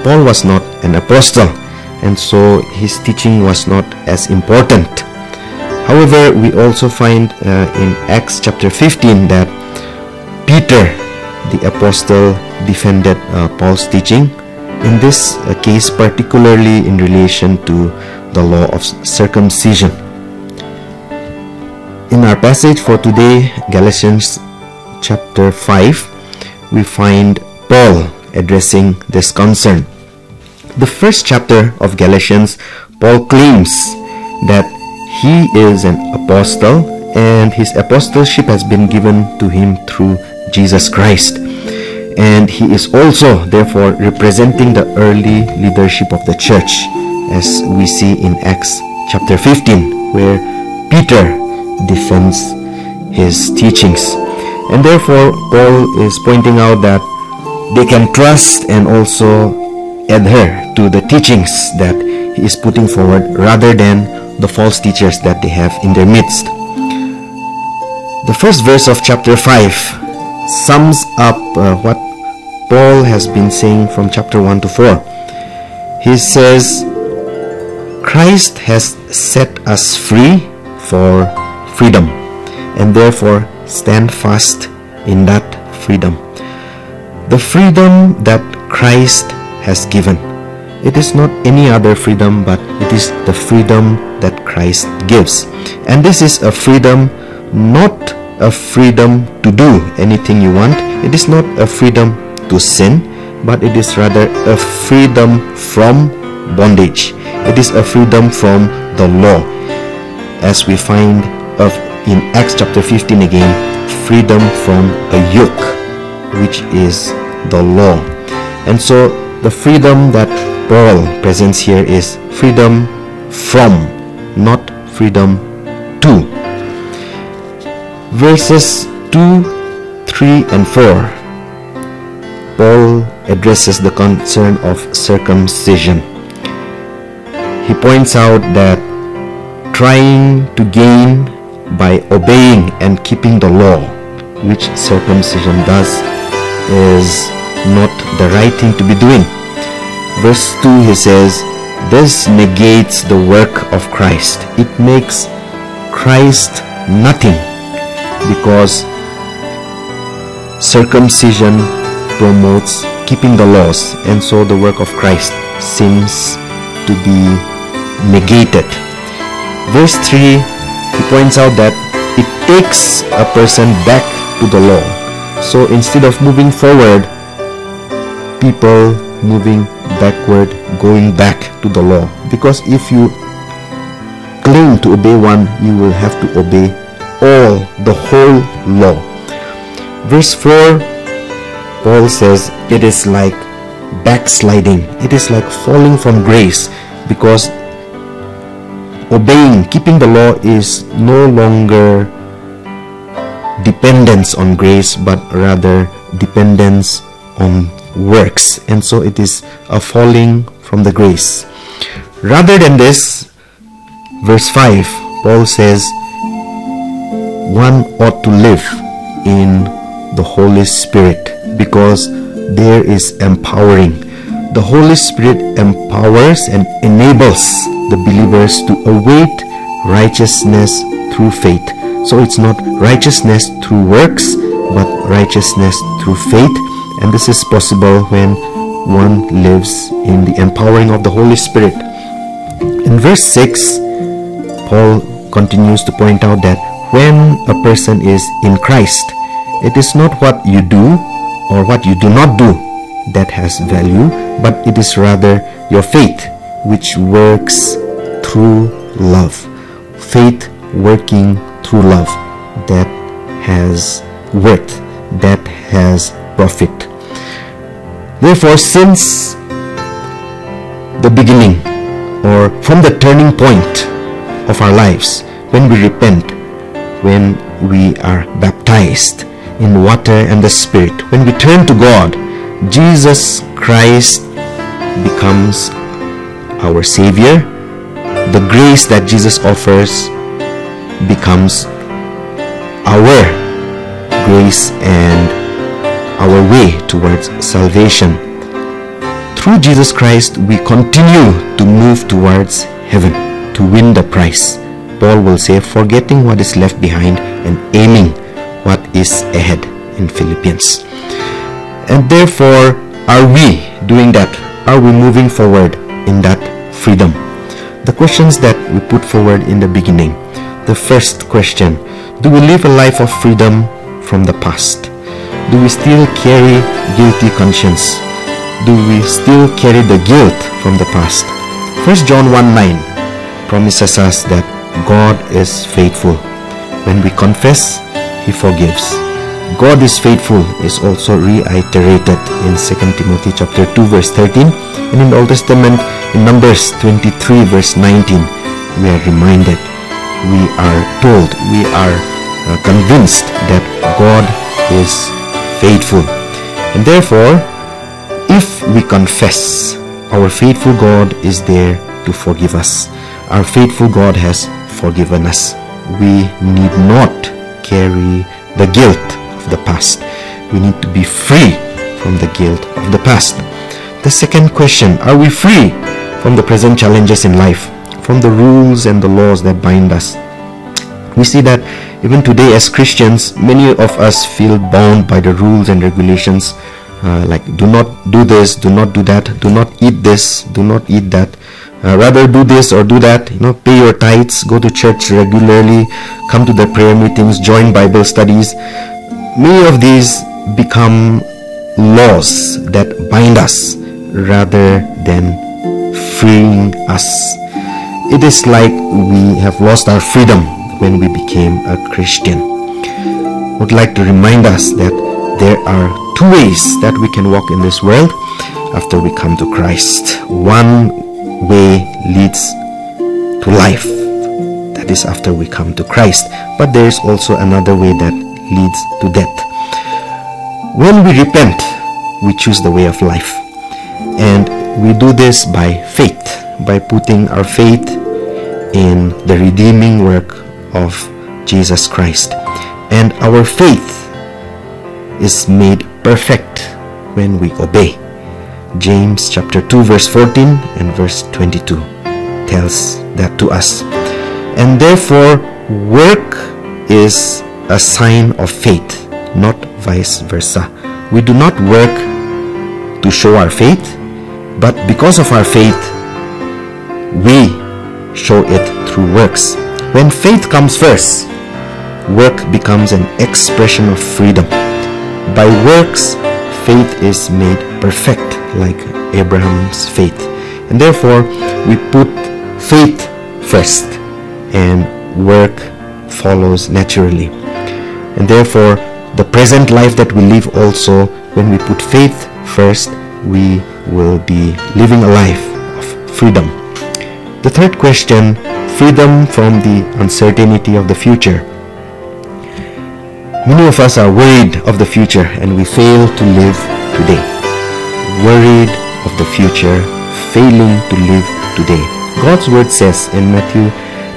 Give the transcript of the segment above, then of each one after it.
Paul was not an apostle, and so his teaching was not as important. However, we also find in Acts chapter 15 that Peter, the apostle, defended Paul's teaching, in this case particularly in relation to the law of circumcision. In our passage for today, Galatians chapter 5, we find Paul addressing this concern. The first chapter of Galatians, Paul claims that he is an apostle and his apostleship has been given to him through Jesus Christ. And he is also therefore representing the early leadership of the church, as we see in Acts chapter 15, where Peter defends his teachings. And therefore Paul is pointing out that they can trust and also adhere to the teachings that he is putting forward rather than the false teachers that they have in their midst. The first verse of chapter 5 sums up what Paul has been saying from chapter 1 to 4. He says, Christ has set us free for freedom, and therefore stand fast in that freedom. The freedom that Christ has given, it is not any other freedom, but it is the freedom that Christ gives. And this is a freedom, not a freedom to do anything you want. It is not a freedom to sin, but it is rather a freedom from bondage. It is a freedom from the law, as we find in Acts chapter 15 again, freedom from a yoke, which is the law. And so the freedom that Paul presents here is freedom from, not freedom to. Verses 2, 3, and 4, Paul addresses the concern of circumcision. He points out that trying to gain by obeying and keeping the law, which circumcision does, is not the right thing to be doing. Verse 2, he says, this negates the work of Christ. It makes Christ nothing, because circumcision promotes keeping the laws, and so the work of Christ seems to be negated. Verse 3, he points out that it takes a person back to the law. So instead of moving forward, people moving backward, going back to the law. Because if you claim to obey one, you will have to obey all, the whole law. Verse 4, Paul says it is like backsliding. It is like falling from grace, because obeying, keeping the law is no longer dependence on grace, but rather dependence on works. And so it is a falling from the grace. Rather than this, verse 5, Paul says one ought to live in the Holy Spirit, because there is empowering. The Holy Spirit empowers and enables the believers to await righteousness through faith. So it's not righteousness through works, but righteousness through faith. And this is possible when one lives in the empowering of the Holy Spirit. In verse 6, Paul continues to point out that when a person is in Christ, it is not what you do or what you do not do that has value, but it is rather your faith, which works through love. Faith working through love, that has worth, that has profit. Therefore, since the beginning, or from the turning point of our lives, when we repent, when we are baptized in water and the Spirit, when we turn to God, Jesus Christ becomes our Savior. The grace that Jesus offers becomes our grace and our way towards salvation. through Jesus Christ, we continue to move towards heaven, to win the prize. Paul will say, forgetting what is left behind and aiming what is ahead in Philippians. And therefore, are we doing that? Are we moving forward in that freedom? The questions that we put forward in the beginning. The first question, do we live a life of freedom from the past? Do we still carry guilty conscience? Do we still carry the guilt from the past? 1 John 1:9 promises us that God is faithful. When we confess, He forgives. God is faithful is also reiterated in 2 Timothy chapter 2 verse 13, and in the Old Testament in Numbers 23 verse 19 we are reminded, we are told, we are convinced that God is faithful. And therefore, if we confess, our faithful God is there to forgive us. Our faithful God has forgiven us. We need not carry the guilt of the past. We need to be free from the guilt of the past. The second question, are we free from the present challenges in life, from the rules and the laws that bind us? We see that even today as Christians, many of us feel bound by the rules and regulations, like do not do this, do not do that, do not eat this, do not eat that, rather do this or do that, pay your tithes, go to church regularly, come to the prayer meetings, join Bible studies. Many of these become laws that bind us rather than freeing us. It is like we have lost our freedom when we became a Christian. I would like to remind us that there are two ways that we can walk in this world after we come to Christ. One way leads to life, that is after we come to Christ, but there is also another way that leads to death. When we repent, we choose the way of life, and we do this by faith, by putting our faith in the redeeming work of Jesus Christ. And our faith is made perfect when we obey. James chapter 2 verse 14 and verse 22 tells that to us. And therefore, work is a sign of faith, not vice versa. We do not work to show our faith, but because of our faith, we show it through works. When faith comes first, work becomes an expression of freedom. By works, faith is made perfect, like Abraham's faith. And therefore, we put faith first, and work follows naturally. And therefore, the present life that we live also, when we put faith first, we will be living a life of freedom. The third question, freedom from the uncertainty of the future. Many of us are worried of the future and we fail to live today. Worried of the future, failing to live today. God's word says in Matthew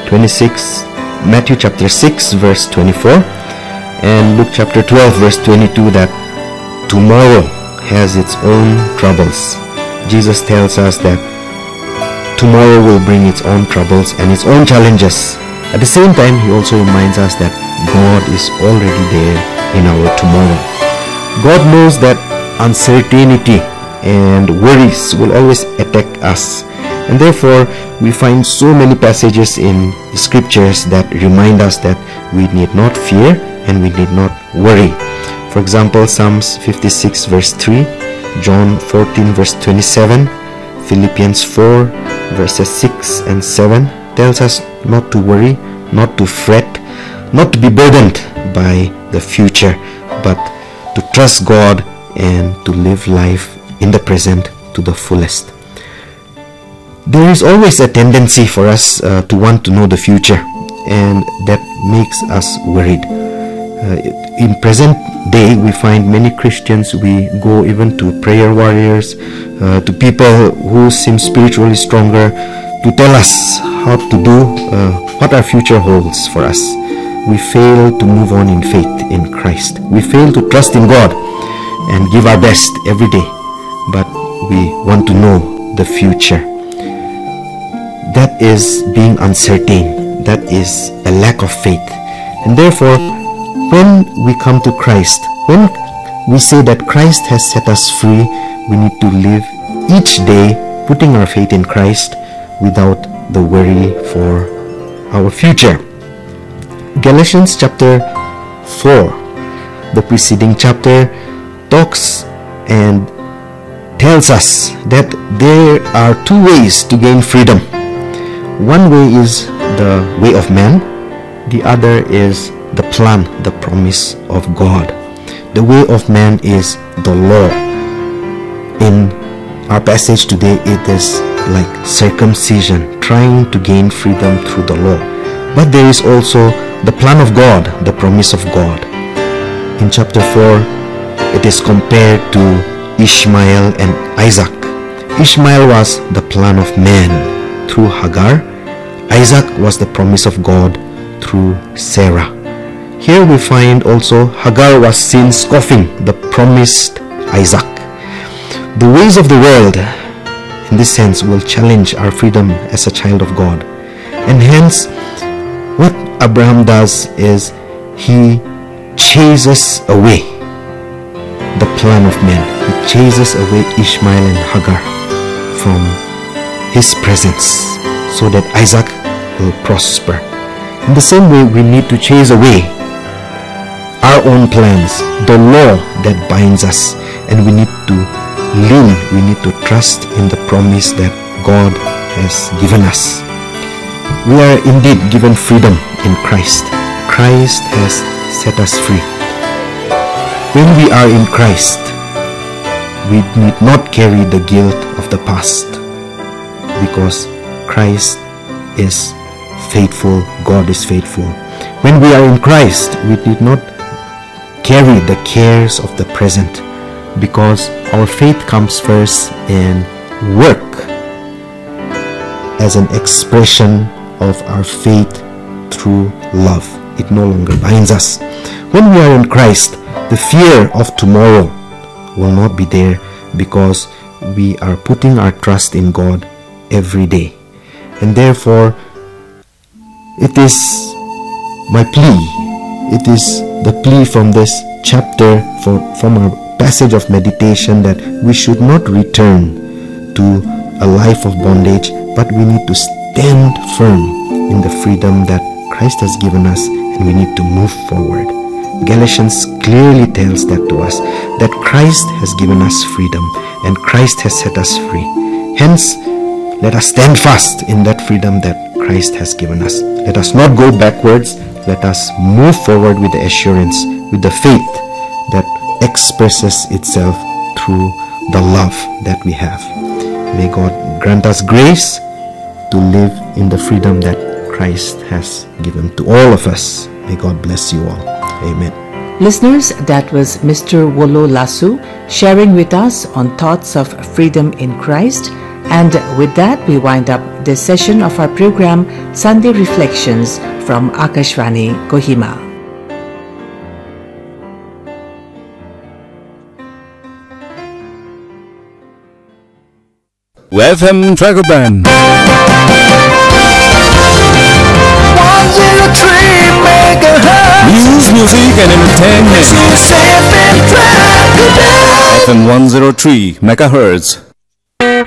chapter 6 verse 24 and Luke chapter 12 verse 22 that tomorrow has its own troubles. Jesus tells us that tomorrow will bring its own troubles and its own challenges. At the same time, He also reminds us that God is already there in our tomorrow. God knows that uncertainty and worries will always attack us. And therefore, we find so many passages in the scriptures that remind us that we need not fear and we need not worry. For example, Psalms 56 verse 3, John 14 verse 27, Philippians 4 verses 6 and 7 tells us not to worry, not to fret, not to be burdened by the future, but to trust God and to live life in the present to the fullest. There is always a tendency for us to want to know the future, and that makes us worried. In present day, we find many Christians, we go even to prayer warriors, to people who seem spiritually stronger, to tell us how to do what our future holds for us. We fail to move on in faith in Christ. We fail to trust in God and give our best every day. But we want to know the future. That is being uncertain. That is a lack of faith. And therefore, when we come to Christ, when we say that Christ has set us free, we need to live each day putting our faith in Christ without the worry for our future. Galatians chapter 4, the preceding chapter, talks and tells us that there are two ways to gain freedom. One way is the way of man, the other is the plan, the promise of God. The way of man is the law. In our passage today, it is like circumcision, trying to gain freedom through the law. But there is also the plan of God, the promise of God. In chapter 4, it is compared to Ishmael and Isaac. Ishmael was the plan of man through Hagar. Isaac was the promise of God through Sarah. Here we find also Hagar was seen scoffing the promised Isaac. The ways of the world, in this sense, will challenge our freedom as a child of God. And hence, what Abraham does is he chases away the plan of man. He chases away Ishmael and Hagar from his presence so that Isaac will prosper. In the same way, we need to chase away our own plans, the law that binds us, and we need to lean, we need to trust in the promise that God has given us. We are indeed given freedom in Christ. Christ has set us free. When we are in Christ, we need not carry the guilt of the past, because Christ is faithful, God is faithful. When we are in Christ, we need not carry the cares of the present, because our faith comes first and work as an expression of our faith through love. It no longer binds us. When we are in Christ, the fear of tomorrow will not be there, because we are putting our trust in God every day. And therefore, it is my plea, it is the plea from this chapter, from our passage of meditation, that we should not return to a life of bondage, but we need to stand firm in the freedom that Christ has given us, and we need to move forward. Galatians clearly tells that to us, that Christ has given us freedom and Christ has set us free. Hence, let us stand fast in that freedom that Christ has given us. Let us not go backwards. Let us move forward with the assurance, with the faith that expresses itself through the love that we have. May God grant us grace to live in the freedom that Christ has given to all of us. May God bless you all. Amen. Listeners, that was Mr. Wolo Lasu sharing with us on thoughts of freedom in Christ. And with that, we wind up this session of our program, Sunday Reflections from Akashvani, Kohima. FM Tracker Band 103 megahertz. News, music and entertainment. This is FM Tracker Band. FM 103 megahertz.